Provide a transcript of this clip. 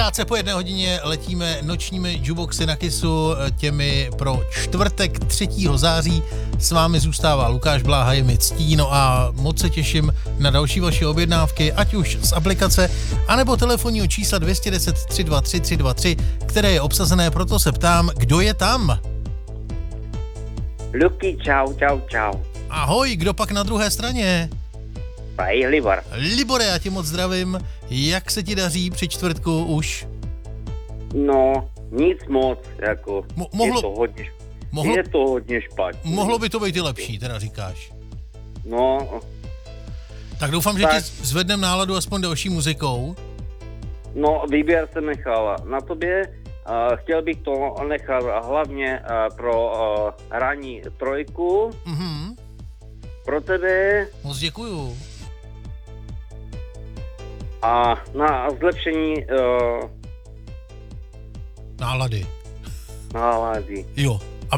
Krátce po 1 hodině letíme nočními jukeboxy na Kissu, těmi pro čtvrtek 3. září. S vámi zůstává Lukáš Bláha, je mi ctí, no a moc se těším na další vaše objednávky, ať už z aplikace, anebo telefonního čísla 210 323 323, které je obsazené, proto se ptám, kdo je tam? Luky, čau. Ahoj, kdo pak na druhé straně? Tady Libor. Libore, já tě moc zdravím. Jak se ti daří při čtvrtku už? No, nic moc, jako, je to hodně špatně. Mohlo by to být i lepší, teda říkáš. No. Tak doufám, že ti zvednem náladu aspoň další muzikou. No, výběr jsem nechal na tobě. Chtěl bych to nechat hlavně pro ranní trojku. Mhm. Pro tebe. Moc děkuju. A na zlepšení Nálady. nálady. Jo.